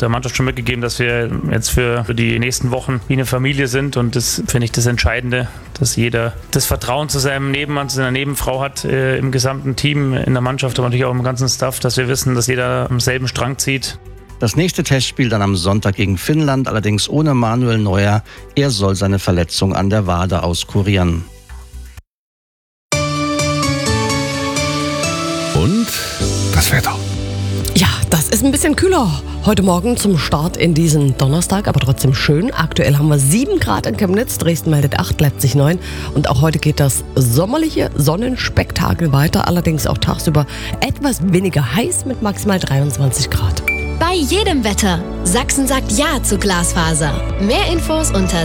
der Mannschaft schon mitgegeben, dass wir jetzt für die nächsten Wochen wie eine Familie sind und das finde ich das Entscheidende, dass jeder das Vertrauen zu seinem Nebenmann, zu seiner Nebenfrau hat im gesamten Team, in der Mannschaft, aber natürlich auch im ganzen Staff, dass wir wissen, dass jeder am selben Strang zieht. Das nächste Testspiel dann am Sonntag gegen Finnland, allerdings ohne Manuel Neuer. Er soll seine Verletzung an der Wade auskurieren. Und das Wetter. Ja, das ist ein bisschen kühler heute Morgen zum Start in diesen Donnerstag, aber trotzdem schön. Aktuell haben wir 7 Grad in Chemnitz, Dresden meldet 8, Leipzig 9. Und auch heute geht das sommerliche Sonnenspektakel weiter, allerdings auch tagsüber etwas weniger heiß mit maximal 23 Grad. Bei jedem Wetter. Sachsen sagt Ja zu Glasfaser. Mehr Infos unter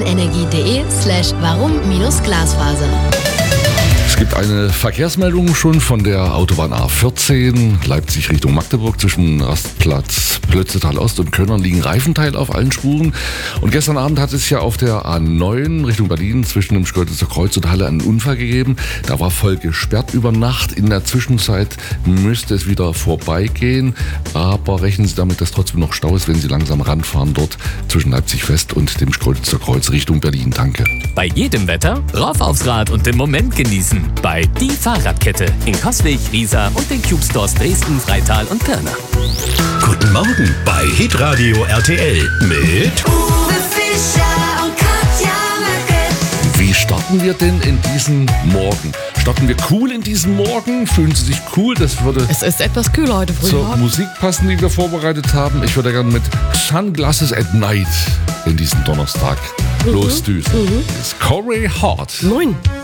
sachsenenergie.de/warum-Glasfaser. Es gibt eine Verkehrsmeldung schon von der Autobahn A14, Leipzig Richtung Magdeburg. Zwischen Rastplatz Plötzetal Ost und Könnern liegen Reifenteile auf allen Spuren. Und gestern Abend hat es ja auf der A9 Richtung Berlin zwischen dem Schkeuditzer Kreuz und Halle einen Unfall gegeben. Da war voll gesperrt über Nacht. In der Zwischenzeit müsste es wieder vorbeigehen. Aber rechnen Sie damit, dass trotzdem noch Stau ist, wenn Sie langsam ranfahren dort zwischen Leipzig West und dem Schkeuditzer Kreuz Richtung Berlin. Danke. Bei jedem Wetter rauf aufs Rad und den Moment genießen. Bei Die Fahrradkette in Coswig, Riesa und den Cube Stores Dresden, Freital und Pirna. Guten Morgen bei Hitradio RTL mit Uwe Fischer und Katja Möcke. Wie starten wir denn in diesen Morgen? Starten wir cool in diesen Morgen? Fühlen Sie sich cool? Das würde Es ist etwas kühler heute früh. zur Musik passen, die wir vorbereitet haben. Ich würde gerne mit Sunglasses at Night in diesen Donnerstag losdüsen. Das ist Corey Hart. 9.